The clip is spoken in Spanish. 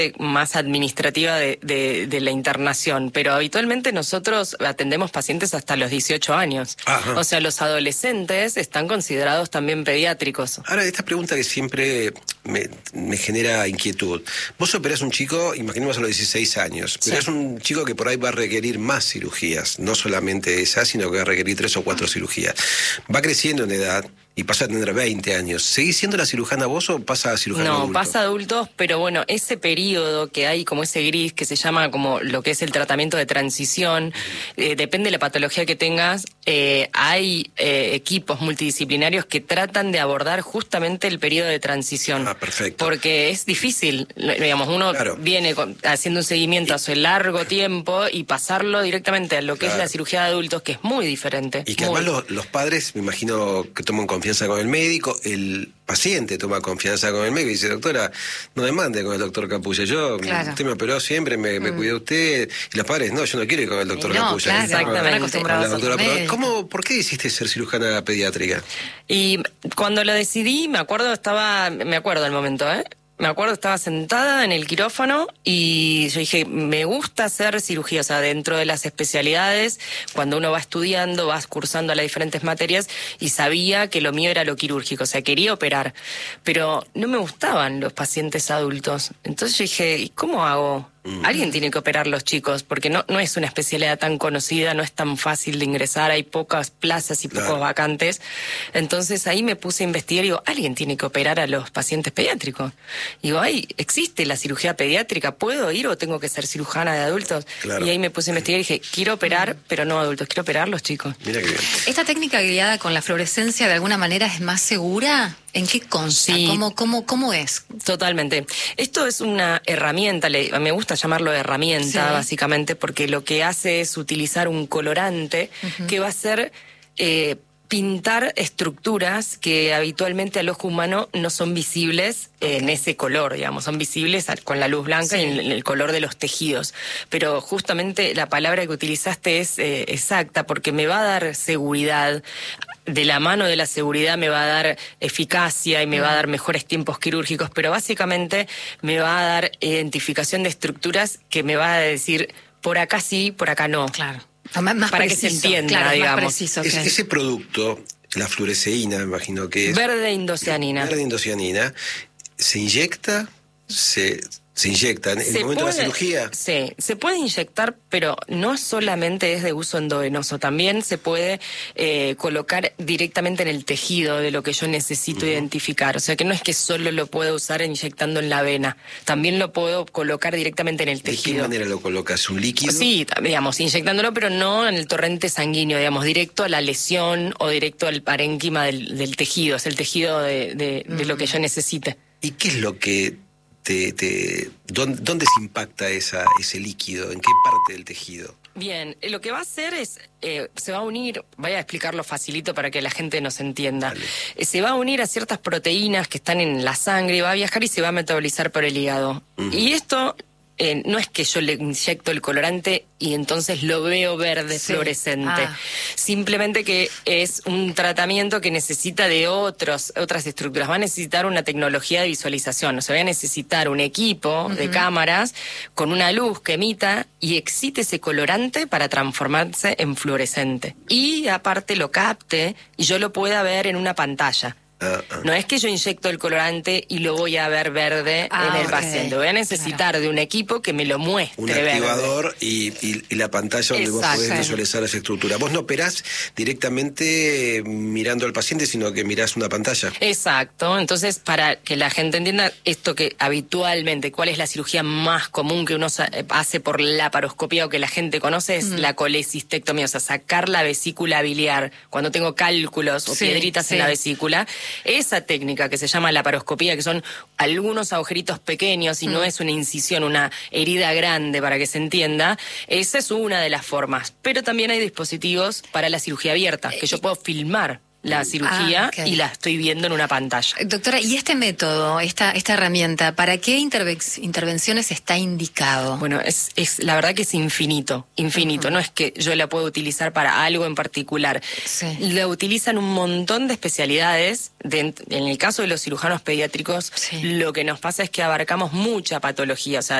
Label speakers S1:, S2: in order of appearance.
S1: más administrativa de la internación, pero habitualmente nosotros atendemos pacientes hasta los 18 años.
S2: Ajá.
S1: O sea, los adolescentes están considerados también pediátricos.
S2: Ahora, esta pregunta que siempre me genera inquietud. Vos operás un chico, imaginemos a los 16 años, pero
S1: Sí.
S2: es un chico que por ahí va a requerir más cirugías, no solamente esa, sino que va a requerir 3 o 4 cirugías. Va creciendo en edad y pasa a tener 20 años. ¿Seguís siendo la cirujana vos o pasa a cirujano
S1: No,
S2: adulto?
S1: pasa a adultos, pero bueno, ese periodo que hay como ese gris que se llama como lo que es el tratamiento de transición, depende de la patología que tengas, hay equipos multidisciplinarios que tratan de abordar justamente el periodo de transición.
S2: Ah, perfecto.
S1: Porque es difícil, digamos, uno
S2: Claro.
S1: viene haciendo un seguimiento hace largo tiempo y pasarlo directamente a lo que es
S2: Claro.
S1: la cirugía de adultos, que es muy diferente.
S2: Y que
S1: muy.
S2: además los padres, me imagino que toman confianza con el médico, el paciente toma confianza con el médico y dice, doctora, no me mande con el doctor Capulla,
S3: Claro.
S2: usted me operó siempre, me cuidó usted, y los padres, no, yo no quiero ir con el doctor
S3: Y no,
S2: Capulla.
S3: claro,
S1: Exactamente.
S3: están acostumbrados
S2: Con la
S3: a
S2: doctora,
S3: otro
S2: pero
S3: médico.
S2: ¿por qué decidiste ser cirujana pediátrica?
S1: Y cuando lo decidí, me acuerdo del momento, Me acuerdo, estaba sentada en el quirófano y yo dije, me gusta hacer cirugía, o sea, dentro de las especialidades, cuando uno va estudiando, vas cursando las diferentes materias y sabía que lo mío era lo quirúrgico, o sea, quería operar, pero no me gustaban los pacientes adultos. Entonces yo dije, ¿y cómo hago? Alguien tiene que operar los chicos, porque no es una especialidad tan conocida, no es tan fácil de ingresar, hay pocas plazas y pocos
S2: Claro.
S1: vacantes. Entonces ahí me puse a investigar y digo, alguien tiene que operar a los pacientes pediátricos. Digo, ¿existe la cirugía pediátrica? ¿Puedo ir o tengo que ser cirujana de adultos?
S2: Claro.
S1: Y ahí me puse a investigar y dije, quiero operar, pero no adultos, quiero operar los chicos.
S2: Mira qué bien.
S3: ¿Esta técnica guiada con la fluorescencia de alguna manera es más segura? ¿En qué consta?
S1: Sí.
S3: ¿Cómo es?
S1: Totalmente. Esto es una herramienta, me gusta llamarlo herramienta,
S3: Sí.
S1: básicamente, porque lo que hace es utilizar un colorante que va a ser pintar estructuras que habitualmente al ojo humano no son visibles en ese color, digamos, son visibles con la luz blanca
S3: Sí.
S1: y en el color de los tejidos. Pero justamente la palabra que utilizaste es exacta, porque me va a dar seguridad. De la mano de la seguridad me va a dar eficacia y me va a dar mejores tiempos quirúrgicos, pero básicamente me va a dar identificación de estructuras que me va a decir por acá sí, por acá no.
S3: Claro. Más
S1: Para que
S3: preciso,
S1: se entienda,
S3: claro,
S1: digamos.
S3: Más preciso.
S2: Es-
S3: que-
S2: ese producto, la fluoresceína, me imagino que es
S1: Verde indocianina.
S2: verde indocianina, ¿se inyecta? ¿Se inyecta en el momento de la cirugía?
S1: Sí, se puede inyectar, pero no solamente es de uso endovenoso, también se puede colocar directamente en el tejido de lo que yo necesito identificar. O sea que no es que solo lo puedo usar inyectando en la vena, también lo puedo colocar directamente en el
S2: ¿De qué
S1: tejido.
S2: manera lo colocas? ¿Un líquido?
S1: Sí, digamos, inyectándolo, pero no en el torrente sanguíneo, digamos, directo a la lesión o directo al parénquima del tejido, es el tejido de lo que yo necesite.
S2: ¿Y qué es lo que dónde se impacta ese líquido? ¿En qué parte del tejido?
S1: Bien, lo que va a hacer es, se va a unir, voy a explicarlo facilito para que la gente nos entienda.
S2: Dale.
S1: Se va a unir a ciertas proteínas que están en la sangre, va a viajar y se va a metabolizar por el hígado. Y esto no es que yo le inyecto el colorante y entonces lo veo verde
S3: Sí.
S1: fluorescente.
S3: Ah.
S1: Simplemente que es un tratamiento que necesita de otras estructuras. Va a necesitar una tecnología de visualización. O sea, va a necesitar un equipo de cámaras con una luz que emita y excite ese colorante para transformarse en fluorescente. Y aparte lo capte y yo lo pueda ver en una pantalla. No es que yo inyecto el colorante y lo voy a ver verde en el
S3: ok.
S1: paciente. Voy a necesitar de un equipo que me lo muestre
S2: Un
S1: verde.
S2: activador y la pantalla donde vos
S1: Exacto.
S2: podés visualizar esa estructura. Vos no operás directamente mirando al paciente, sino que mirás una pantalla.
S1: Exacto. Entonces, para que la gente entienda esto que habitualmente, cuál es la cirugía más común que uno hace por laparoscopía o que la gente conoce, es la colecistectomía, o sea, sacar la vesícula biliar cuando tengo cálculos o
S3: Sí,
S1: piedritas
S3: sí.
S1: en la vesícula. Esa técnica que se llama laparoscopía, que son algunos agujeritos pequeños y no es una incisión, una herida grande para que se entienda, esa es una de las formas. Pero también hay dispositivos para la cirugía abierta, que yo puedo filmar. la cirugía
S3: ok.
S1: y la estoy viendo en una pantalla.
S3: Doctora, ¿y este método, esta herramienta, para qué intervenciones está indicado?
S1: Bueno, es la verdad que es infinito. No es que yo la puedo utilizar para algo en particular.
S3: Sí.
S1: La utilizan un montón de especialidades. En el caso de los cirujanos pediátricos,
S3: Sí.
S1: lo que nos pasa es que abarcamos mucha patología. O sea,